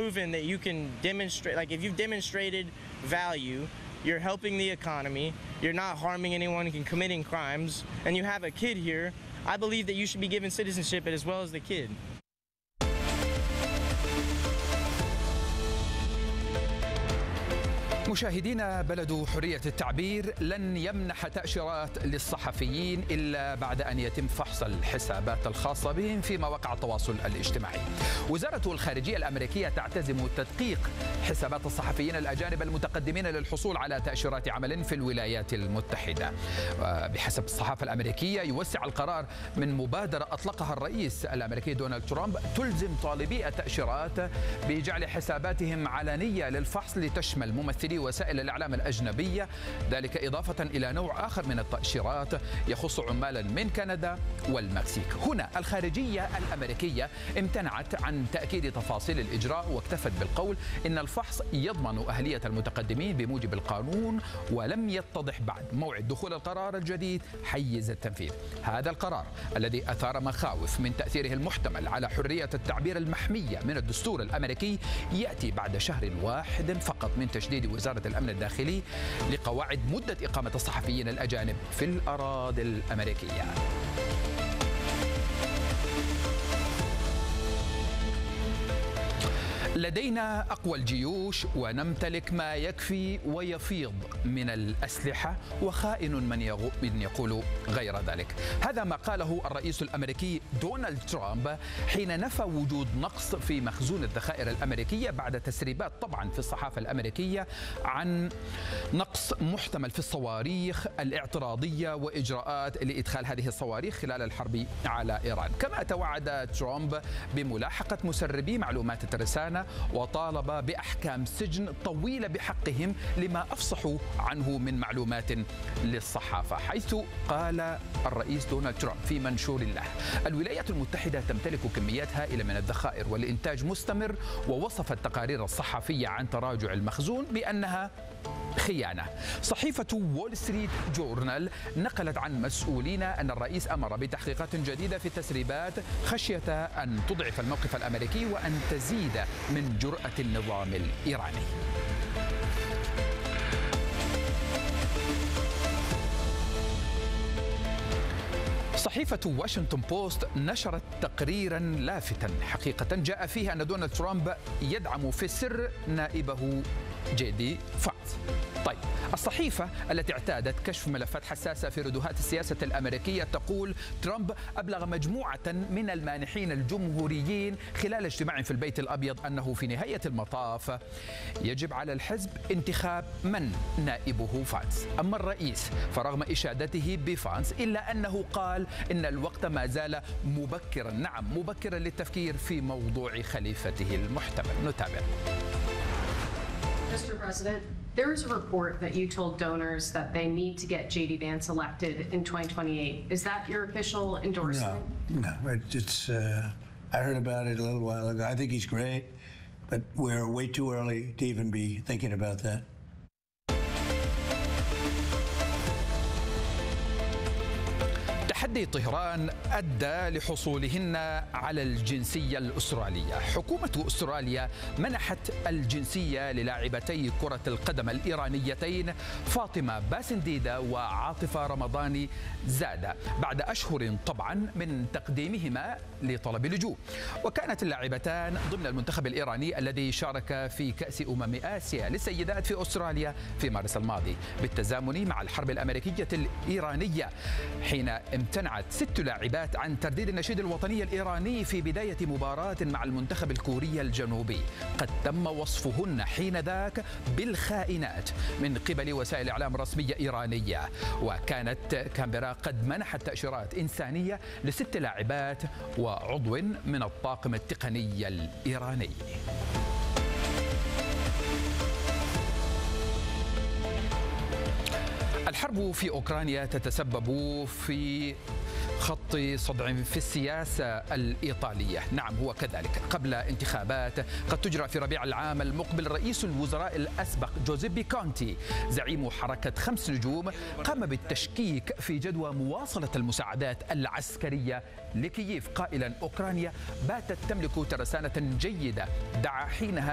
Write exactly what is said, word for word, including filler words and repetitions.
proven that you can demonstrate, like if you've demonstrated value, you're helping the economy, you're not harming anyone and committing crimes, and you have a kid here, I believe that you should be given citizenship as well as the kid. مشاهدينا، بلد حرية التعبير لن يمنح تأشيرات للصحفيين إلا بعد أن يتم فحص الحسابات الخاصة بهم في مواقع التواصل الاجتماعي. وزارة الخارجية الأمريكية تعتزم تدقيق حسابات الصحفيين الأجانب المتقدمين للحصول على تأشيرات عمل في الولايات المتحدة. بحسب الصحافة الأمريكية، يوسع القرار من مبادرة أطلقها الرئيس الأمريكي دونالد ترامب تلزم طالبي التأشيرات بجعل حساباتهم علنية للفحص لتشمل ممثلي وسائل الإعلام الأجنبية، ذلك إضافة إلى نوع آخر من التأشيرات يخص عمالا من كندا والمكسيك. هنا الخارجية الأمريكية امتنعت عن تأكيد تفاصيل الإجراء، واكتفت بالقول إن الفحص يضمن أهلية المتقدمين بموجب القانون، ولم يتضح بعد موعد دخول القرار الجديد حيز التنفيذ. هذا القرار الذي أثار مخاوف من تأثيره المحتمل على حرية التعبير المحمية من الدستور الأمريكي يأتي بعد شهر واحد فقط من تشديد وزارة الأمن الداخلي لقواعد مدة إقامة الصحفيين الأجانب في الأراضي الأمريكية. لدينا أقوى الجيوش ونمتلك ما يكفي ويفيض من الأسلحة، وخائن من يقول غير ذلك. هذا ما قاله الرئيس الأمريكي دونالد ترامب حين نفى وجود نقص في مخزون الذخائر الأمريكية بعد تسريبات طبعا في الصحافة الأمريكية عن نقص محتمل في الصواريخ الاعتراضية وإجراءات لإدخال هذه الصواريخ خلال الحرب على إيران. كما توعد ترامب بملاحقة مسربي معلومات الترسانة، وطالب بأحكام سجن طويلة بحقهم لما أفصحوا عنه من معلومات للصحافة، حيث قال الرئيس دونالد ترامب في منشور له: الولايات المتحدة تمتلك كميات هائلة من الذخائر والإنتاج مستمر، ووصف التقارير الصحفية عن تراجع المخزون بأنها خيانة. صحيفة وول ستريت جورنال نقلت عن مسؤولين أن الرئيس أمر بتحقيقات جديدة في التسريبات خشية أن تضعف الموقف الأمريكي وأن تزيد من جرأة النظام الإيراني. صحيفة واشنطن بوست نشرت تقريرا لافتا حقيقة جاء فيه أن دونالد ترامب يدعم في السر نائبه جي دي فانس. طيب، الصحيفة التي اعتادت كشف ملفات حساسة في ردوهات السياسة الأمريكية تقول: ترامب أبلغ مجموعة من المانحين الجمهوريين خلال اجتماع في البيت الأبيض أنه في نهاية المطاف يجب على الحزب انتخاب من نائبه فانس. أما الرئيس فرغم إشادته بفانس إلا أنه قال إن الوقت ما زال مبكرا، نعم مبكرا للتفكير في موضوع خليفته المحتمل. نتابع. Mister President, there is a report that you told donors that they need to get J D Vance elected in twenty twenty-eight. Is that your official endorsement? No, no. It's. Uh, I heard about it a little while ago. I think he's great, but we're way too early to even be thinking about that. تحدي طهران أدى لحصولهن على الجنسية الأسترالية. حكومة أستراليا منحت الجنسية للاعبتي كرة القدم الإيرانيتين فاطمة باسنديدة وعاطفة رمضاني زادة بعد أشهر طبعا من تقديمهما لطلب اللجوء. وكانت اللاعبتان ضمن المنتخب الإيراني الذي شارك في كأس أمم آسيا للسيدات في أستراليا في مارس الماضي، بالتزامن مع الحرب الأمريكية الإيرانية، حين امتنعت ست لاعبات عن ترديد النشيد الوطني الإيراني في بداية مباراة مع المنتخب الكوري الجنوبي. قد تم وصفهن حينذاك بالخائنات من قبل وسائل إعلام رسمية إيرانية. وكانت كامبرا قد منحت تأشيرات إنسانية لست لاعبات وعضو من الطاقم التقني الإيراني. الحرب في أوكرانيا تتسبب في خط صدع في السياسة الإيطالية. نعم هو كذلك. قبل انتخابات قد تجرى في ربيع العام المقبل، رئيس الوزراء الأسبق جوزيبي كونتي زعيم حركة خمس نجوم قام بالتشكيك في جدوى مواصلة المساعدات العسكرية لكييف، قائلا: أوكرانيا باتت تملك ترسانة جيدة. دعا حينها